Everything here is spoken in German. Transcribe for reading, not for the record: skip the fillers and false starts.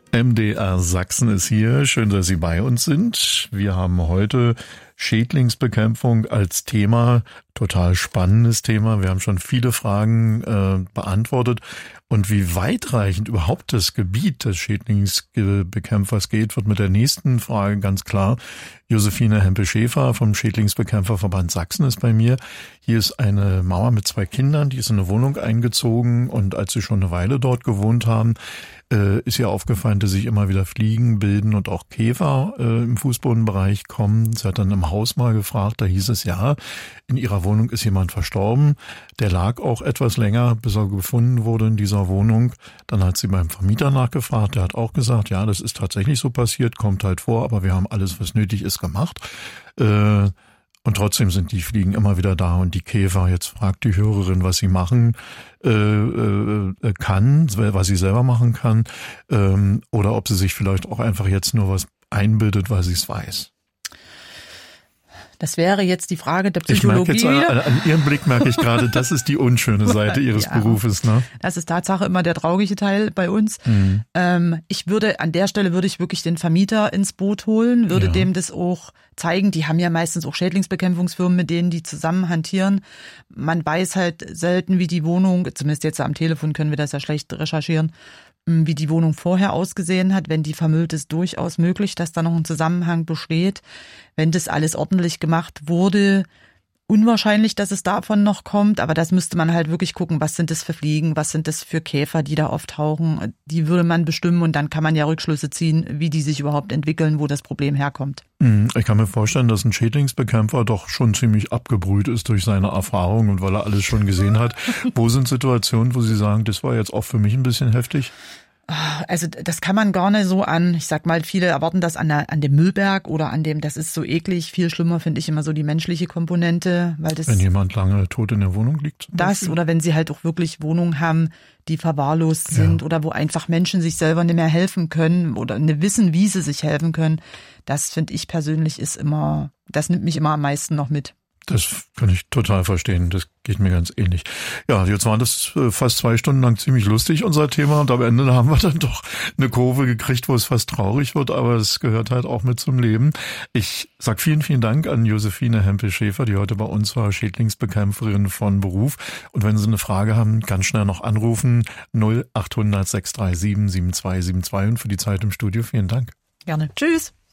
MDR Sachsen ist hier. Schön, dass Sie bei uns sind. Wir haben heute Schädlingsbekämpfung als Thema. Total spannendes Thema. Wir haben schon viele Fragen beantwortet. Und wie weitreichend überhaupt das Gebiet des Schädlingsbekämpfers geht, wird mit der nächsten Frage ganz klar. Josephine Hempel-Schäfer vom Schädlingsbekämpferverband Sachsen ist bei mir. Hier ist eine Mama mit 2 Kindern, die ist in eine Wohnung eingezogen. Und als sie schon eine Weile dort gewohnt haben, ist ihr aufgefallen, dass sich immer wieder Fliegen bilden und auch Käfer im Fußbodenbereich kommen. Sie hat dann im Haus mal gefragt, da hieß es ja, in ihrer Wohnung ist jemand verstorben. Der lag auch etwas länger, bis er gefunden wurde in dieser Wohnung. Dann hat sie beim Vermieter nachgefragt, der hat auch gesagt, ja, das ist tatsächlich so passiert, kommt halt vor, aber wir haben alles, was nötig ist, gemacht. Und trotzdem sind die Fliegen immer wieder da und die Käfer. Jetzt fragt die Hörerin, was sie machen kann, was sie selber machen kann, oder ob sie sich vielleicht auch einfach jetzt nur was einbildet, weil sie es weiß. Das wäre jetzt die Frage der Psychologie. Ich merke jetzt an Ihrem Blick merke ich gerade, das ist die unschöne Seite Ihres Berufes, ne? Das ist Tatsache immer der traurige Teil bei uns. An der Stelle würde ich wirklich den Vermieter ins Boot holen, würde dem das auch zeigen. Die haben ja meistens auch Schädlingsbekämpfungsfirmen, mit denen die zusammen hantieren. Man weiß halt selten, wie die Wohnung, zumindest jetzt am Telefon können wir das ja schlecht recherchieren, wie die Wohnung vorher ausgesehen hat. Wenn die vermüllt ist, durchaus möglich, dass da noch ein Zusammenhang besteht. Wenn das alles ordentlich gemacht wurde, unwahrscheinlich, dass es davon noch kommt, aber das müsste man halt wirklich gucken, was sind das für Fliegen, was sind das für Käfer, die da auftauchen. Die würde man bestimmen und dann kann man ja Rückschlüsse ziehen, wie die sich überhaupt entwickeln, wo das Problem herkommt. Ich kann mir vorstellen, dass ein Schädlingsbekämpfer doch schon ziemlich abgebrüht ist durch seine Erfahrung und weil er alles schon gesehen hat. Wo sind Situationen, wo Sie sagen, das war jetzt auch für mich ein bisschen heftig? Also das kann man gar nicht so ich sag mal, viele erwarten das an dem Müllberg oder das ist so eklig. Viel schlimmer finde ich immer so die menschliche Komponente, weil das. Wenn jemand lange tot in der Wohnung liegt? Das oder wenn sie halt auch wirklich Wohnungen haben, die verwahrlost sind oder wo einfach Menschen sich selber nicht mehr helfen können oder nicht wissen, wie sie sich helfen können. Das finde ich persönlich das nimmt mich immer am meisten noch mit. Das kann ich total verstehen. Das geht mir ganz ähnlich. Ja, jetzt war das fast 2 Stunden lang ziemlich lustig, unser Thema. Und am Ende haben wir dann doch eine Kurve gekriegt, wo es fast traurig wird. Aber es gehört halt auch mit zum Leben. Ich sag vielen, vielen Dank an Josephine Hempel-Schäfer, die heute bei uns war, Schädlingsbekämpferin von Beruf. Und wenn Sie eine Frage haben, ganz schnell noch anrufen. 0800 637 7272. Und für die Zeit im Studio vielen Dank. Gerne. Tschüss.